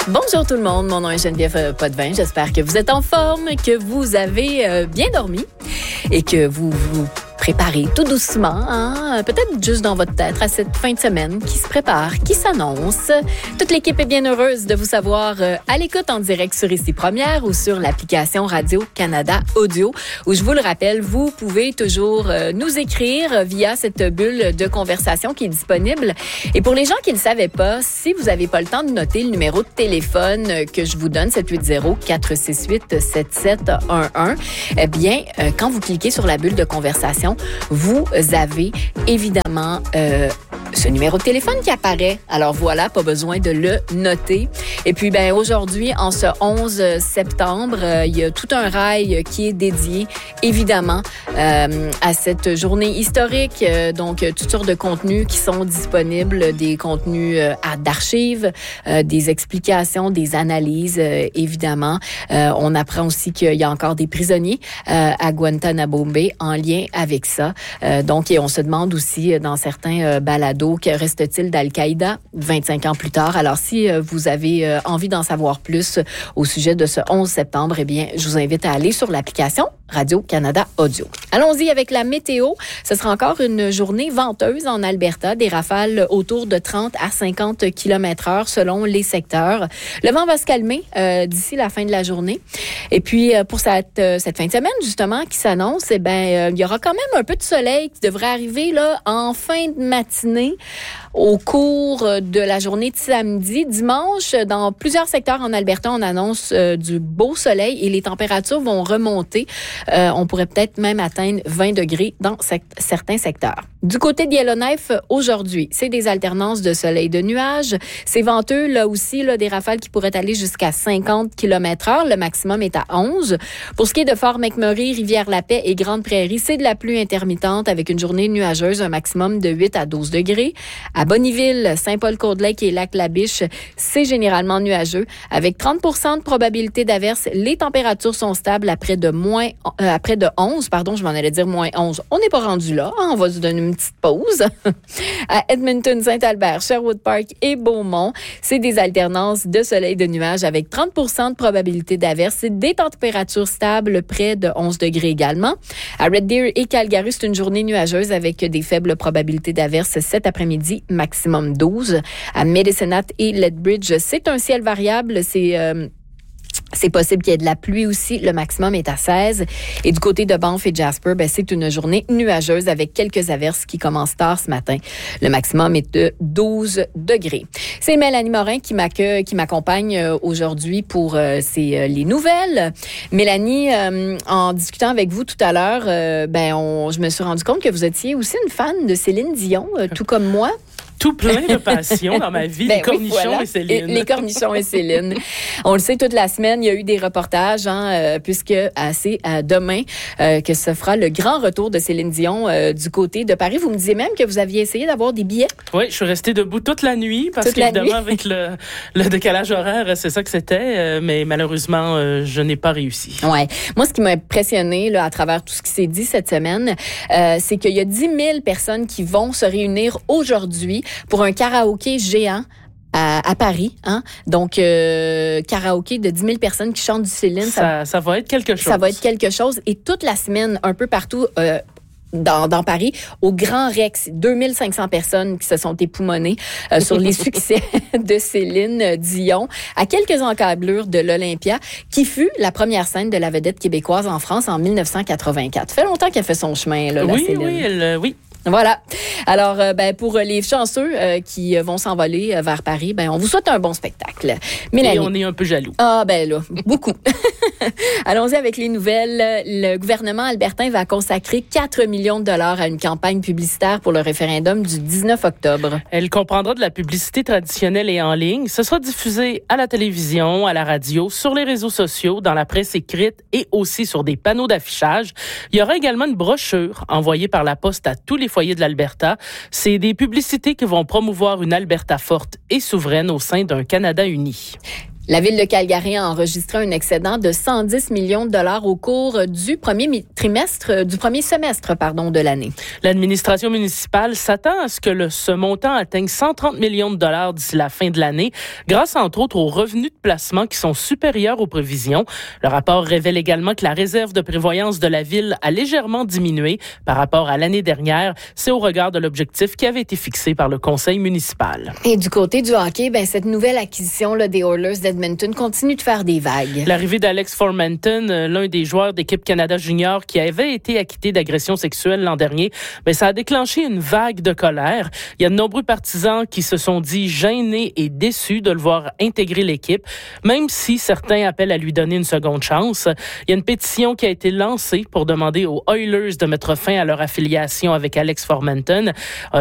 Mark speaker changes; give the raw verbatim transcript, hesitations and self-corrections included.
Speaker 1: Bonjour tout le monde, mon nom est Geneviève Potvin. J'espère que vous êtes en forme, que vous avez euh, bien dormi et que vous vous préparez tout doucement, hein, peut-être juste dans votre tête à cette fin de semaine qui se prépare, qui s'annonce. Toute l'équipe est bien heureuse de vous savoir euh, à l'écoute en direct sur Ici Première ou sur l'application Radio-Canada Audio, où je vous le rappelle, vous pouvez toujours euh, nous écrire via cette bulle de conversation qui est disponible. Et pour les gens qui ne le savaient pas, si vous n'avez pas le temps de noter le numéro de téléphone que je vous donne, sept huit zéro, quatre six huit, sept sept un un, eh bien, euh, quand vous cliquez sur la bulle de conversation, vous avez évidemment euh, ce numéro de téléphone qui apparaît. Alors voilà, pas besoin de le noter. Et puis, ben aujourd'hui, en ce onze septembre, euh, il y a tout un rail qui est dédié, évidemment, euh, à cette journée historique. Euh, donc, toutes sortes de contenus qui sont disponibles, des contenus euh, d'archives, euh, des explications, des analyses, euh, évidemment. Euh, on apprend aussi qu'il y a encore des prisonniers euh, à Guantanamo Bay en lien avec ça. Euh, donc, et on se demande aussi dans certains euh, balados, que reste-t-il d'Al-Qaïda vingt-cinq ans plus tard? Alors, si euh, vous avez euh, envie d'en savoir plus au sujet de ce onze septembre, eh bien, je vous invite à aller sur l'application Radio-Canada Audio. Allons-y avec la météo. Ce sera encore une journée venteuse en Alberta, des rafales autour de trente à cinquante kilomètres heure selon les secteurs. Le vent va se calmer euh, d'ici la fin de la journée. Et puis, euh, pour cette, euh, cette fin de semaine, justement, qui s'annonce, eh bien, euh, il y aura quand même un peu de soleil qui devrait arriver là en fin de matinée au cours de la journée de samedi. Dimanche, dans plusieurs secteurs en Alberta, on annonce euh, du beau soleil et les températures vont remonter. Euh, on pourrait peut-être même atteindre vingt degrés dans sec- certains secteurs. Du côté de Yellowknife, aujourd'hui, c'est des alternances de soleil et de nuages. C'est venteux, là aussi, là, des rafales qui pourraient aller jusqu'à cinquante kilomètres heure. Le maximum est à onze. Pour ce qui est de Fort McMurray, Rivière-la-Paix et Grande-Prairie, c'est de la pluie intermittente avec une journée nuageuse, un maximum de huit à douze degrés. À Bonnyville, Saint-Paul-Côte-Lake et Lac-La-Biche, c'est généralement nuageux. Avec trente pour cent de probabilité d'averse, les températures sont stables à près de moins, euh, à près de onze, pardon, je m'en allais dire moins onze. On n'est pas rendu là, hein? On va se donner une petite pause. À Edmonton, Saint-Albert, Sherwood Park et Beaumont, c'est des alternances de soleil et de nuages avec trente pour cent de probabilité d'averse. C'est des températures stables près de onze degrés également. À Red Deer et Calgary, c'est une journée nuageuse avec des faibles probabilités d'averse cet après-midi, maximum douze. À Medicine Hat et Lethbridge, c'est un ciel variable. C'est... Euh, C'est possible qu'il y ait de la pluie aussi. Le maximum est à seize. Et du côté de Banff et Jasper, ben, c'est une journée nuageuse avec quelques averses qui commencent tard ce matin. Le maximum est de douze degrés. C'est Mélanie Morin qui m'accueille, qui m'accompagne aujourd'hui pour euh, c'est, euh, les nouvelles. Mélanie, euh, en discutant avec vous tout à l'heure, euh, ben, on, je me suis rendu compte que vous étiez aussi une fan de Céline Dion, euh, tout comme moi.
Speaker 2: Tout plein de passion dans ma vie, ben les cornichons oui, voilà. et Céline.
Speaker 1: Et les cornichons et Céline. On le sait, toute la semaine, il y a eu des reportages, hein, euh, puisque c'est euh, demain euh, que se fera le grand retour de Céline Dion euh, du côté de Paris. Vous me disiez même que vous aviez essayé d'avoir des billets. Oui,
Speaker 2: je suis restée debout toute la nuit, parce toute qu'évidemment, avec le, le décalage horaire, c'est ça que c'était, euh, mais malheureusement, euh, je n'ai pas réussi.
Speaker 1: Ouais. Moi, ce qui m'a impressionné là, à travers tout ce qui s'est dit cette semaine, euh, c'est qu'il y a dix mille personnes qui vont se réunir aujourd'hui pour un karaoké géant à, à Paris. Hein? Donc, euh, karaoké de dix mille personnes qui chantent du Céline.
Speaker 2: Ça, ça, ça va être quelque chose.
Speaker 1: Ça va être quelque chose. Et toute la semaine, un peu partout... Euh, Dans, dans Paris, au Grand Rex, deux mille cinq cents personnes qui se sont époumonées euh, sur les succès de Céline Dion, à quelques encablures de l'Olympia, qui fut la première scène de la vedette québécoise en France en dix-neuf cent quatre-vingt-quatre. Ça fait longtemps qu'elle fait son chemin, là, la
Speaker 2: oui,
Speaker 1: Céline.
Speaker 2: Oui, elle, oui.
Speaker 1: Voilà. Alors, euh, ben, pour les chanceux euh, qui vont s'envoler euh, vers Paris, ben, on vous souhaite un bon spectacle. Mélanie.
Speaker 2: Et on est un peu jaloux.
Speaker 1: Ah, ben là, beaucoup. Allons-y avec les nouvelles. Le gouvernement albertain va consacrer quatre millions de dollars à une campagne publicitaire pour le référendum du dix-neuf octobre.
Speaker 2: Elle comprendra de la publicité traditionnelle et en ligne. Ce sera diffusé à la télévision, à la radio, sur les réseaux sociaux, dans la presse écrite et aussi sur des panneaux d'affichage. Il y aura également une brochure envoyée par la poste à tous les foyers de l'Alberta. C'est des publicités qui vont promouvoir une Alberta forte et souveraine au sein d'un Canada uni.
Speaker 1: La ville de Calgary a enregistré un excédent de cent dix millions de dollars au cours du premier mi- trimestre, du premier semestre, pardon, de l'année.
Speaker 2: L'administration municipale s'attend à ce que le, ce montant atteigne cent trente millions de dollars d'ici la fin de l'année, grâce entre autres aux revenus de placement qui sont supérieurs aux prévisions. Le rapport révèle également que la réserve de prévoyance de la ville a légèrement diminué par rapport à l'année dernière. C'est au regard de l'objectif qui avait été fixé par le conseil municipal.
Speaker 1: Et du côté du hockey, ben, cette nouvelle acquisition là, des Oilers d'Edmonton continue de faire des vagues.
Speaker 2: L'arrivée d'Alex Formenton, l'un des joueurs d'équipe Canada Junior qui avait été acquitté d'agression sexuelle l'an dernier, ben, ça a déclenché une vague de colère. Il y a de nombreux partisans qui se sont dit gênés et déçus de le voir intégrer l'équipe, même si certains appellent à lui donner une seconde chance. Il y a une pétition qui a été lancée pour demander aux Oilers de mettre fin à leur affiliation avec Alex Formenton. Euh,